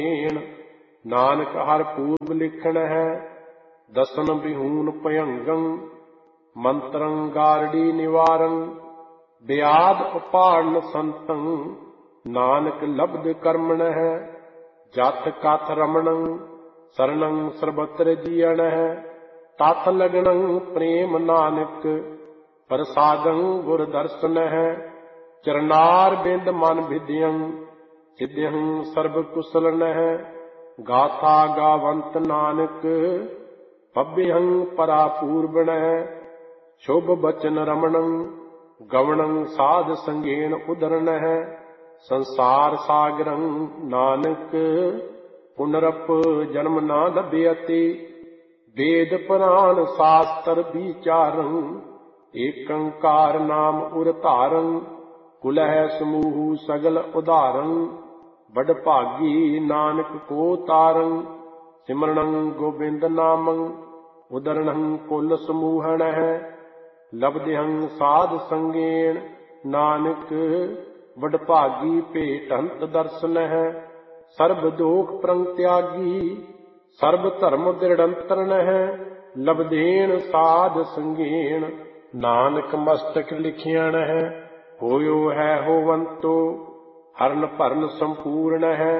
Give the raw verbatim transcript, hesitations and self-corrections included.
ਨਾਨਕ ਹਰ ਪੂਰਬ ਲਿਖਣ ਹੈ, ਦਸਨ ਬਿਹੂਨ ਭਯੰਗੰ ਮੰਤਰੰ ਗਾਰੜੀ ਨਿਵਾਰੰ, ਬਿਆਦ ਉਪਾੜਨ ਸੰਤੰ ਨਾਨਕ ਲਬਧ ਕਰਮਣ ਹੈ, ਜਤ ਕਥ ਰਮਣੰ ਸਰਣੰ ਸਰਬਤਰ ਜੀਅਣ ਹੈ, ਤਥ ਲਗਣੰ ਪ੍ਰੇਮ ਨਾਨਕ ਪ੍ਰਸਾਦੰ ਗੁਰ ਦਰਸ਼ਨ ਹੈ, ਚਰਨਾਰ ਬਿੰਦ ਮਨ ਵਿਦਿਅੰ ਸਿਧਿਅੰ ਸਰਬ ਕੁਸਲਨ ਹੈ, ਗਾਥਾ ਗਾਵੰਤ ਨਾਨਕ ਪਭਿਅੰ ਪਰਾ ਪੂਰਬਣ ਹੈ, ਸ਼ੁਭ ਬਚਨ ਰਮਣੰ ਗਵਣੰ ਸਾਧ ਸੰਗੇਣ ਉਦਰਨ ਹੈ, ਸੰਸਾਰ ਸਾਗਰੰ ਨਾਨਕ ਪੁਨਰਪ ਜਨਮ ਨਾ ਲਭਿਅਤੀ, ਵੇਦ ਪੁਰਾਣ ਸ਼ਾਸਤਰ ਵਿਚਾਰੰ ਏਕੰਕਾਰ ਨਾਮ ਉਰ ਧਾਰੰ, ਕੁਲਹਿ ਸਮੂਹ ਸਗਲ ਉਧਾਰੰ, ਬੜ ਭਾਗੀ ਨਾਨਕ ਕੋ ਤਾਰੰ, ਸਿਮਰਣੰ ਗੋਬਿੰਦ ਨਾਮੰ ਉਦਰਣੰ ਕੁਲ ਸਮੂਹਣ ਹੈ, ਲਬਧਿਅੰ ਸਾਧ ਸੰਗੇਣ ਨਾਨਕ ਵਡ ਭਾਗੀ ਭੇਟੰਤ ਦਰਸ਼ਨ ਹੈ, ਸਰਬ ਦੋਖ ਪ੍ਰੰਗ ਤਿਆਗੀ ਸਰਬ ਧਰਮ ਦ੍ਰਿੜੰਤਰਨ ਹੈ, ਲਬਧੇਨ ਸਾਧ ਸੰਗੇਣ ਨਾਨਕ ਮਸਤਕ ਲਿਖਿਆਣ ਹੈ, ਹੋਇਓ ਹੈ ਹੋਵੰਤੋ ਹਰਨ ਭਰਨ ਸੰਪੂਰਨ ਹੈ,